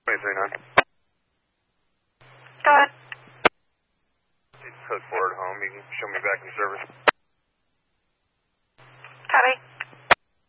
23-9. Go ahead. Code forward home. You can show me back in service.